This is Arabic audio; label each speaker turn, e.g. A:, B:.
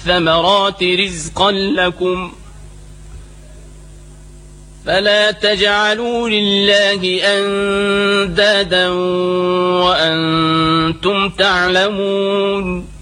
A: الثمرات رزقا لكم فلا تجعلوا لله أندادا وأنتم تعلمون